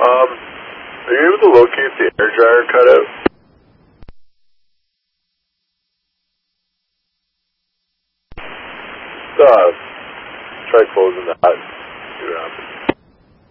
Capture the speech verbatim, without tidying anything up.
Um, are you able to locate the air dryer cutout? Uh, try closing that. See what happens.